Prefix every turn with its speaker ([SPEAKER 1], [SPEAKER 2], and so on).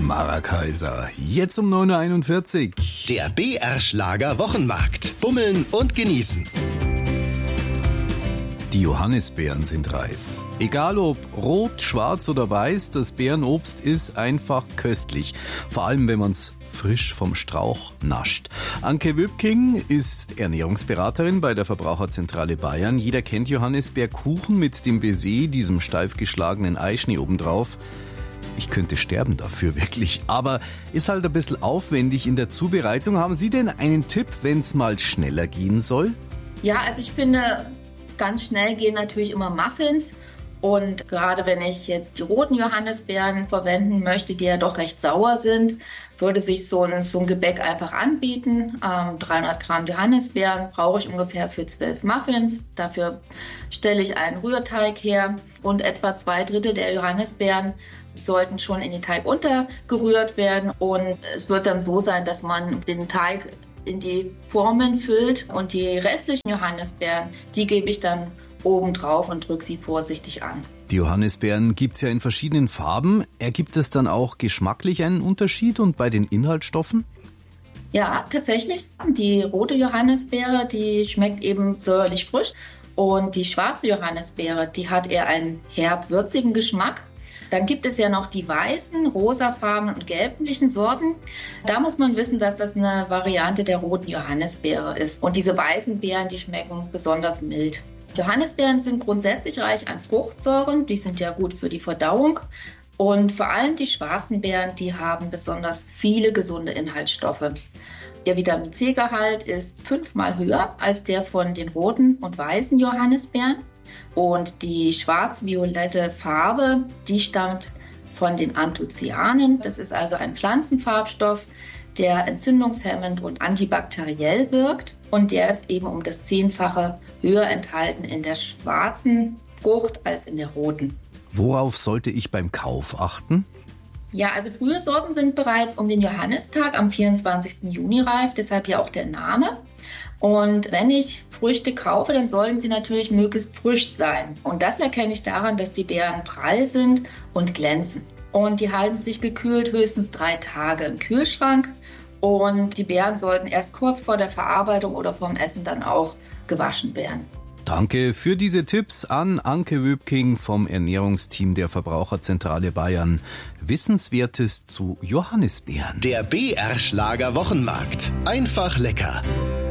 [SPEAKER 1] Mara Kaiser. Jetzt um 9.41 Uhr.
[SPEAKER 2] Der BR-Schlager Wochenmarkt. Bummeln und genießen.
[SPEAKER 1] Die Johannisbeeren sind reif. Egal ob rot, schwarz oder weiß, das Beerenobst ist einfach köstlich. Vor allem, wenn man es frisch vom Strauch nascht. Anke Wöbking ist Ernährungsberaterin bei der Verbraucherzentrale Bayern. Jeder kennt Johannisbeerkuchen mit dem Baiser, diesem steif geschlagenen Eischnee obendrauf. Ich könnte sterben dafür, wirklich. Aber ist halt ein bisschen aufwendig in der Zubereitung. Haben Sie denn einen Tipp, wenn es mal schneller gehen soll?
[SPEAKER 3] Ja, also ich finde, ganz schnell gehen natürlich immer Muffins. Und gerade wenn ich jetzt die roten Johannisbeeren verwenden möchte, die ja doch recht sauer sind, würde sich so ein Gebäck einfach anbieten. 300 Gramm Johannisbeeren brauche ich ungefähr für 12 Muffins. Dafür stelle ich einen Rührteig her und etwa 2/3 der Johannisbeeren sollten schon in den Teig untergerührt werden. Und es wird dann so sein, dass man den Teig in die Formen füllt und die restlichen Johannisbeeren, die gebe ich dann oben drauf und drücke sie vorsichtig an.
[SPEAKER 1] Die Johannisbeeren gibt es ja in verschiedenen Farben. Ergibt es dann auch geschmacklich einen Unterschied und bei den Inhaltsstoffen?
[SPEAKER 3] Ja, tatsächlich. Die rote Johannisbeere, die schmeckt eben säuerlich frisch. Und die schwarze Johannisbeere, die hat eher einen herb-würzigen Geschmack. Dann gibt es ja noch die weißen, rosafarbenen und gelblichen Sorten. Da muss man wissen, dass das eine Variante der roten Johannisbeere ist. Und diese weißen Beeren, die schmecken besonders mild. Johannisbeeren sind grundsätzlich reich an Fruchtsäuren, die sind ja gut für die Verdauung. Und vor allem die schwarzen Beeren, die haben besonders viele gesunde Inhaltsstoffe. Der Vitamin C-Gehalt ist 5-mal höher als der von den roten und weißen Johannisbeeren. Und die schwarz-violette Farbe, die stammt von den Anthocyanen. Das ist also ein Pflanzenfarbstoff, der entzündungshemmend und antibakteriell wirkt. Und der ist eben um das 10-fache höher enthalten in der schwarzen Frucht als in der roten.
[SPEAKER 1] Worauf sollte ich beim Kauf achten?
[SPEAKER 3] Ja, also frühe Sorten sind bereits um den Johannistag am 24. Juni reif, deshalb ja auch der Name. Und wenn ich Früchte kaufe, dann sollen sie natürlich möglichst frisch sein. Und das erkenne ich daran, dass die Beeren prall sind und glänzen. Und die halten sich gekühlt höchstens 3 Tage im Kühlschrank. Und die Beeren sollten erst kurz vor der Verarbeitung oder vorm Essen dann auch gewaschen werden.
[SPEAKER 1] Danke für diese Tipps an Anke Wöbking vom Ernährungsteam der Verbraucherzentrale Bayern. Wissenswertes zu Johannisbeeren.
[SPEAKER 2] Der BR-Schlager Wochenmarkt. Einfach lecker.